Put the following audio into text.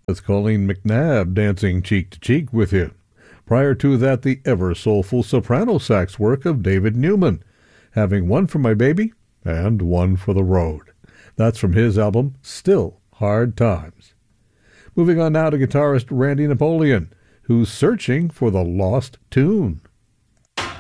That's Colleen McNabb dancing cheek to cheek with you. Prior to that, the ever-soulful soprano sax work of David Newman, having one for my baby and one for the road. That's from his album, Still Hard Times. Moving on now to guitarist Randy Napoleon, who's searching for the lost tune.